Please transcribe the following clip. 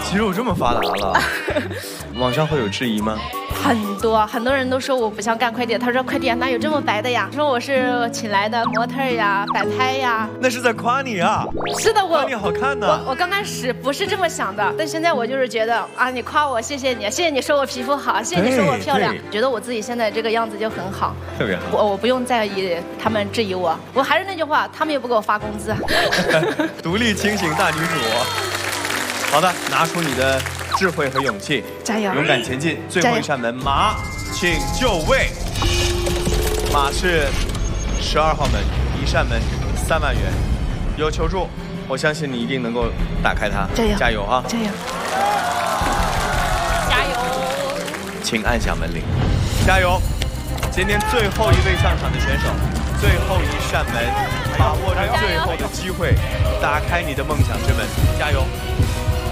肌肉这么发达了，网上会有质疑吗？ 很多人都说我不像干快递，他说快递哪有这么白的呀？说我是请来的模特呀、摆拍呀。 那是在夸你啊！ 是的， 夸你好看呢。 我刚开始不是这么想的，但现在我就是觉得啊，你夸我，谢谢你，谢谢你说我皮肤好，谢谢你说我漂亮，觉得我自己现在这个样子就很好， 特别好。 我不用在意他们质疑我，我还是那句话，他们也不给我发工资。 独立清醒大女主。好的，拿出你的智慧和勇气， 加油， 勇敢前进。最后一扇门，马，请就位。马是12号门，1扇门3万元，有求助，我相信你一定能够打开它。 加油， 加油啊！ 加油，加油！ 请按响门铃，加油！今天最后一位上场的选手，最后一扇门，把握着最后的机会，打开你的梦想之门，加油！